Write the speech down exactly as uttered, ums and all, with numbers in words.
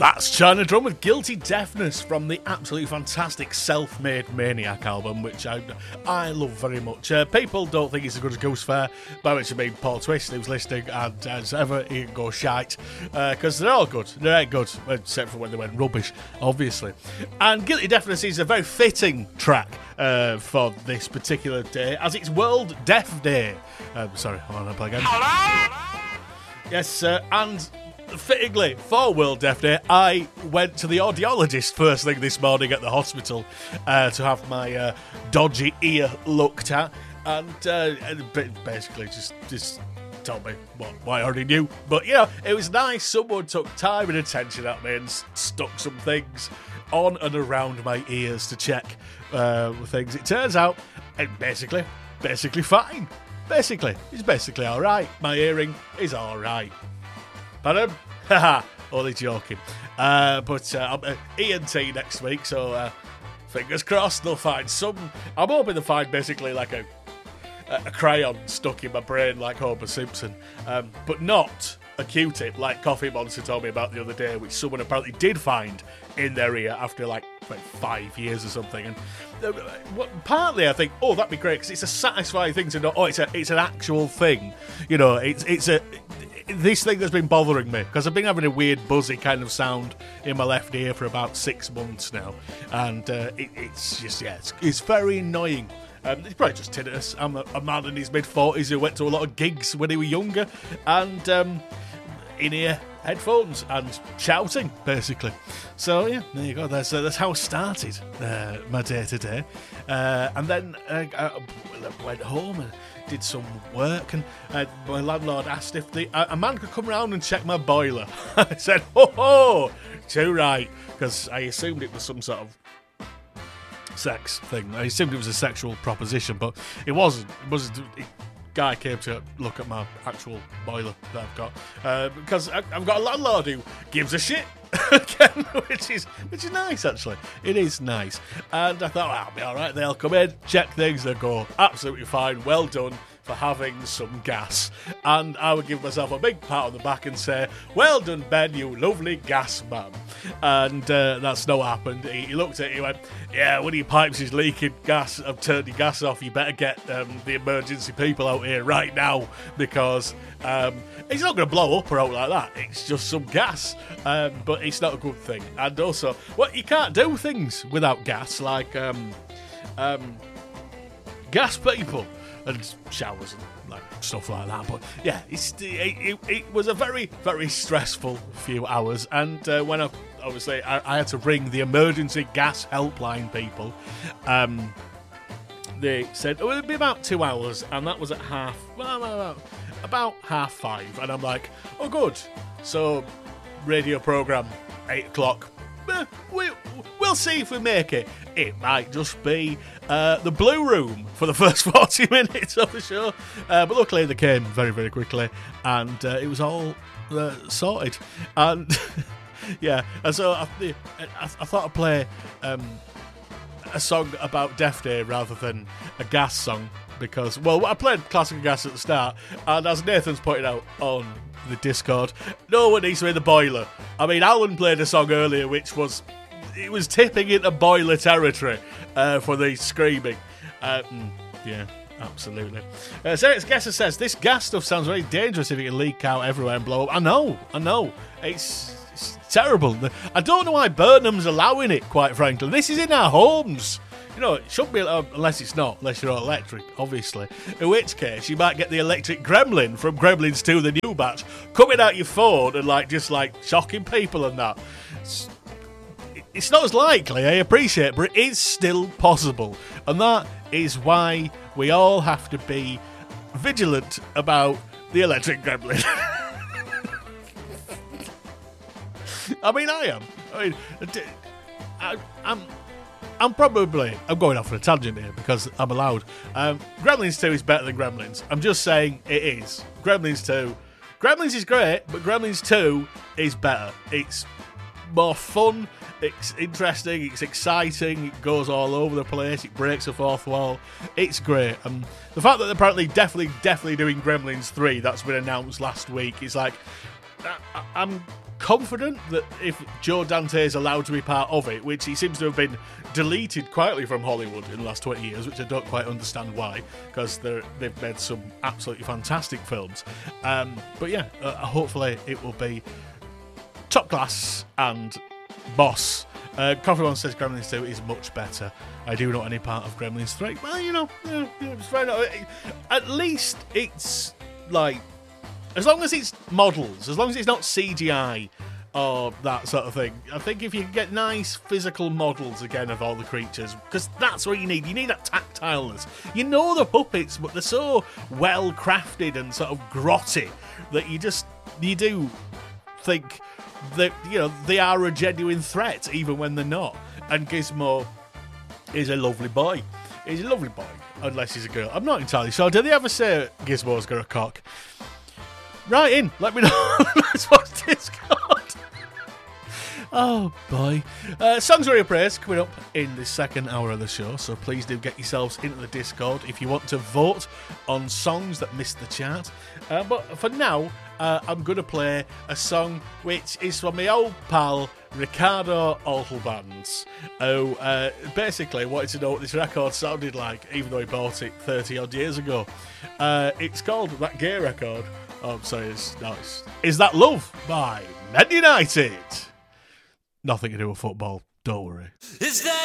That's China Drum with Guilty Deafness from the absolutely fantastic Self-Made Maniac album, which I I love very much. Uh, people don't think it's as good as Goose Fair, by which I mean Paul Twist, who's listening, and as ever, he can go shite, because uh, they're all good. They're good, except for when they went rubbish, obviously. And Guilty Deafness is a very fitting track uh, for this particular day, as it's World Deaf Day. Um, sorry, hold on, I'll play again. Yes, uh, and... fittingly, for World Deaf Day, I went to the audiologist first thing this morning at the hospital uh, to have my uh, dodgy ear looked at, and, uh, and basically just just told me what, what I already knew. But, you know, it was nice. Someone took time and attention at me and s- stuck some things on and around my ears to check uh, things. It turns out, it's basically, basically fine. Basically, it's basically all right. My hearing is all right. Pardon? Haha, only joking. Uh, but uh, I'm uh, E N T next week, so uh, fingers crossed they'll find some. I'm hoping they'll find basically like a a crayon stuck in my brain like Homer Simpson, um, but not a Q-tip like Coffee Monster told me about the other day, which someone apparently did find in their ear after like, like five years or something. And uh, what, partly I think, oh, that'd be great because it's a satisfying thing to know. Oh, it's a it's an actual thing, you know. It's it's a this thing that's been bothering me because I've been having a weird buzzy kind of sound in my left ear for about six months now, and uh, it, it's just yeah, it's, it's very annoying. Um, it's probably just tinnitus. I'm a, a man in his mid forties who went to a lot of gigs when he was younger, and um, in-ear headphones and shouting basically. So yeah, there you go. That's uh, that's how I started uh, my day today, uh, and then uh, I went home and did some work, and uh, my landlord asked if the, uh, a man could come around and check my boiler. I said, ho ho, too right, because I assumed it was some sort of sex thing. I assumed it was a sexual proposition, but it wasn't. It wasn't. It, guy came to look at my actual boiler that I've got, uh, because I, I've got a landlord who gives a shit. Again, which is which is nice actually. It is nice, and I thought, well, I'll be all right. They'll come in, check things, they go absolutely fine. Well done for having some gas, and I would give myself a big pat on the back and say, well done, Ben, you lovely gas man. And uh, that's not what happened. He, he looked at it, he went, yeah, one of your pipes is leaking gas. I've turned your gas off. You better get um, the emergency people out here right now, because um, it's not going to blow up or out like that. It's just some gas, um, but it's not a good thing. And also, well, you can't do things without gas, like um, um, gas people and showers and like stuff like that. But yeah, it's, it, it, it was a very, very stressful few hours. And uh, when I obviously I, I had to ring the emergency gas helpline people, um, they said oh, it'd be about two hours, and that was at half, well, about, about half five. And I'm like, oh, good. So radio program eight o'clock. Eh, we, we'll see if we make it. It might just be uh, the Blue Room for the first forty minutes of the show. Uh, but luckily they came very, very quickly, and uh, it was all uh, sorted. And yeah, and so I, I, I thought I'd play um, a song about Deaf Day rather than a gas song, because, well, I played Classical Gas at the start, and as Nathan's pointed out on the Discord, no one needs to hear the boiler. I mean, Alan played a song earlier which was, it was tipping into boiler territory uh, for the screaming. Uh, mm, yeah, absolutely. Uh, Sarah's Guesser says, this gas stuff sounds very dangerous if it can leak out everywhere and blow up. I know, I know. It's, it's terrible. I don't know why Burnham's allowing it, quite frankly. This is in our homes. You know, it shouldn't be, uh, unless it's not, unless you're electric, obviously. In which case, you might get the electric gremlin from Gremlins two, the new batch, coming out your phone and, like, just, like, shocking people and that. It's, it's not as likely, I appreciate it, but it is still possible. And that is why we all have to be vigilant about the electric gremlin. I mean, I am. I mean, I, I'm... I'm probably, I'm going off on a tangent here because I'm allowed. Um, Gremlins two is better than Gremlins. I'm just saying it is. Gremlins two. Gremlins is great, but Gremlins two is better. It's more fun, it's interesting, it's exciting, it goes all over the place, it breaks the fourth wall. It's great. And the fact that they're apparently definitely, definitely doing Gremlins three, that's been announced last week, is like, I, I'm confident that if Joe Dante is allowed to be part of it, which he seems to have been deleted quietly from Hollywood in the last twenty years, which I don't quite understand why, because they've made some absolutely fantastic films. Um, but yeah, uh, hopefully it will be top class and boss. Uh, Coffee One says Gremlins two is much better. I do not any part of Gremlins three. Well, you know, yeah, yeah, it's fair enough. At least it's like, as long as it's models, as long as it's not C G I or that sort of thing. I think if you can get nice physical models again of all the creatures, because that's what you need. You need that tactileness. You know the puppets, but they're so well crafted and sort of grotty that you just, you do think that, you know, they are a genuine threat even when they're not. And Gizmo is a lovely boy. He's a lovely boy, unless he's a girl. I'm not entirely sure. Did they ever say Gizmo's got a cock? Write in, let me know. That's what Discord. Oh boy. Uh, songs of your praise coming up in the second hour of the show, so please do get yourselves into the Discord if you want to vote on songs that missed the chart. Uh, but for now, uh, I'm going to play a song which is from my old pal Ricardo Altlbands, who uh, basically wanted to know what this record sounded like, even though he bought it thirty odd years ago. Uh, it's called That Gay Record. Oh, I'm sorry, it's, no, it's Is That Love by Men United. Nothing to do with football, don't worry. Is that